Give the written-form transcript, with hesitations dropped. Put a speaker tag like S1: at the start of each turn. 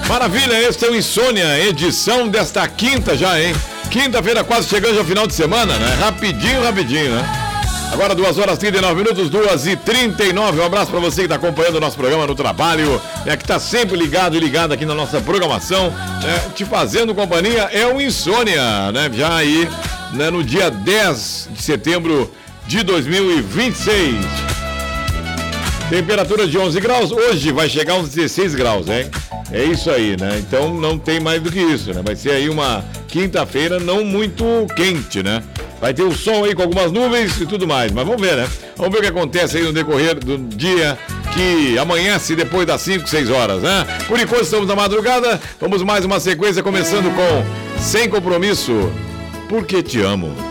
S1: Maravilha, esse é o Insônia, edição desta quinta já, hein? Quinta-feira quase chegando ao final de semana, né? Rapidinho, né? Agora 2h39, 2h39. Um abraço para você que está acompanhando o nosso programa no trabalho, que está sempre ligado e ligado aqui na nossa programação, te fazendo companhia, é o Insônia, né? Já aí, né, no dia 10 de setembro de 2026. Temperatura de 11 graus, hoje vai chegar uns 16 graus, hein? É isso aí, né? Então não tem mais do que isso, né? Vai ser aí uma quinta-feira não muito quente, né? Vai ter o sol aí com algumas nuvens e tudo mais, mas vamos ver, né? Vamos ver o que acontece aí no decorrer do dia que amanhece depois das 5, 6 horas, né? Por enquanto estamos na madrugada, vamos mais uma sequência começando com Sem Compromisso, Porque Te Amo.